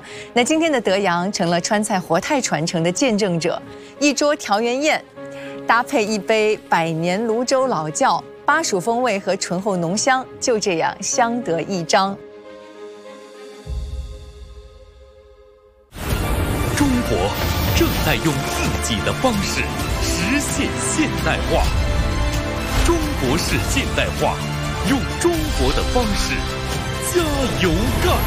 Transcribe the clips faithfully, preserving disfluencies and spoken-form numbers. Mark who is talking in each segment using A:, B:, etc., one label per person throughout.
A: 那今天的德阳成了川菜活态传承的见证者，一桌调圆宴，搭配一杯百年泸州老窖，巴蜀风味和醇厚浓香就这样相得益彰。
B: 中国正在用自己的方式实现现代化。中国式现代化，用中国的方式加油干！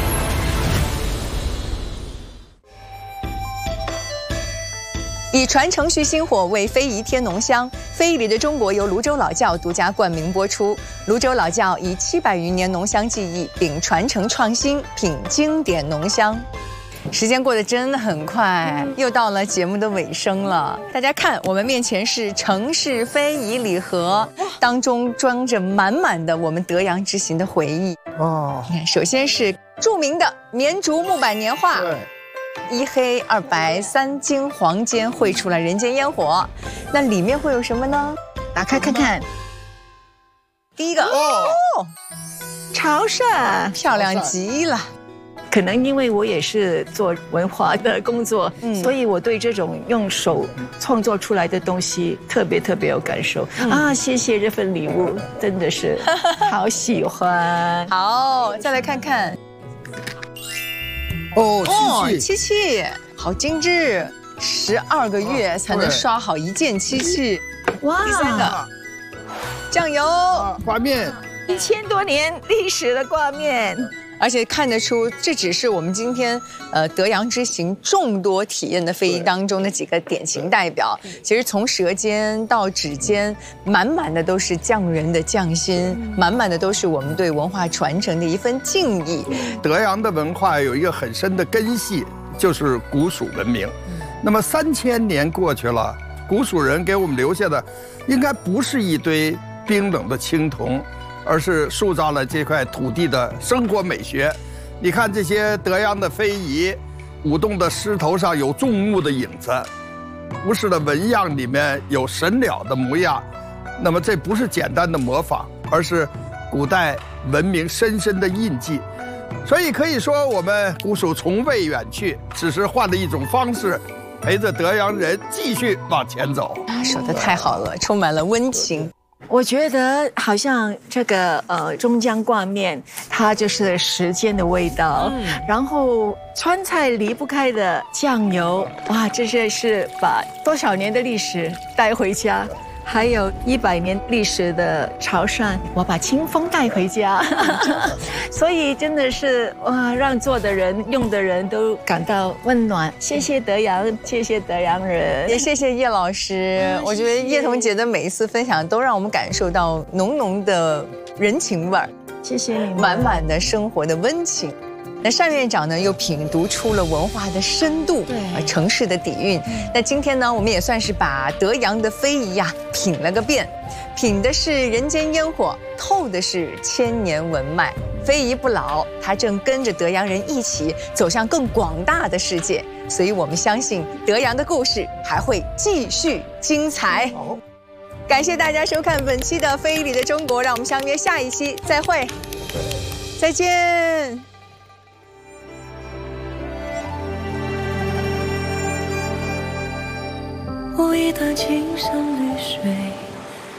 A: 以传承续薪火，为非遗添浓香。非遗里的中国由泸州老窖独家冠名播出。泸州老窖以七百余年浓香技艺，秉传承创新，品经典浓香。时间过得真的很快，又到了节目的尾声了。大家看，我们面前是城市非遗礼盒，当中装着满满的我们德阳之行的回忆。哦，你看，首先是著名的绵竹木板年画，对，一黑二白三金黄间绘出了人间烟火。那里面会有什么呢？打开看看。第一个哦，
C: 潮汕，
A: 漂亮极了。
C: 可能因为我也是做文化的工作，嗯，所以我对这种用手创作出来的东西特别特别有感受、嗯、啊！谢谢这份礼物，真的是好喜欢。
A: 好，再来看看。
D: 哦，漆器，
A: 漆器，好精致，十二个月才能刷好一件漆器。哇！第三个，酱油，啊、
D: 挂面，
C: 一千多年历史的挂面。
A: 而且看得出，这只是我们今天呃德阳之行众多体验的非遗当中的几个典型代表。其实从舌尖到指尖，满满的都是匠人的匠心，满满的都是我们对文化传承的一份敬意。
D: 德阳的文化有一个很深的根系，就是古蜀文明。那么三千年过去了，古蜀人给我们留下的，应该不是一堆冰冷的青铜，而是塑造了这块土地的生活美学。你看这些德阳的非遗，舞动的狮头上有众目的影子，服饰的纹样里面有神鸟的模样。那么这不是简单的模仿，而是古代文明深深的印记。所以可以说，我们古蜀从未远去，只是换了一种方式，陪着德阳人继续往前走。
A: 说得太好了，充满了温情。
C: 我觉得好像这个呃中江挂面，它就是时间的味道，嗯、然后川菜离不开的酱油，哇，这些是把多少年的历史带回家。还有一百年历史的潮汕，我把清风带回家，所以真的是哇，让做的人、用的人都感到温暖。谢谢德阳，谢谢德阳人，
A: 也谢谢叶老师。嗯、我觉得叶童姐的每一次分享都让我们感受到浓浓的人情味儿，
C: 谢谢你们，
A: 满满的生活的温情。那单院长呢，又品读出了文化的深度，对，城市的底蕴。那今天呢，我们也算是把德阳的非遗呀品了个遍，品的是人间烟火，透的是千年文脉。非遗不老，它正跟着德阳人一起走向更广大的世界。所以我们相信德阳的故事还会继续精彩。感谢大家收看本期的《非遗里的中国》，让我们相约下一期再会，再见。
E: 我一段情深绿水。